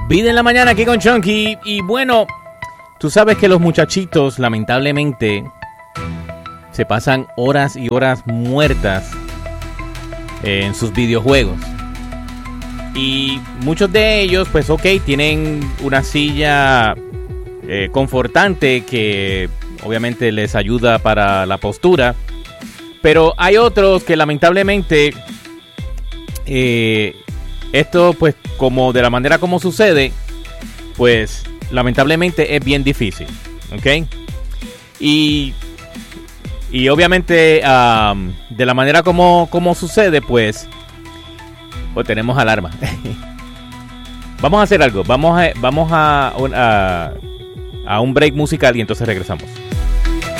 Vida en la mañana aquí con Chunky. Y bueno, tú sabes que los muchachitos lamentablemente se pasan horas y horas muertas en sus videojuegos. Y muchos de ellos, pues ok, tienen una silla confortante que obviamente les ayuda para la postura. Pero hay otros que lamentablemente esto pues como de la manera como sucede, pues lamentablemente es bien difícil, ¿ok? Y obviamente de la manera como sucede, pues tenemos alarma. Vamos a hacer algo, vamos a un break musical y entonces regresamos.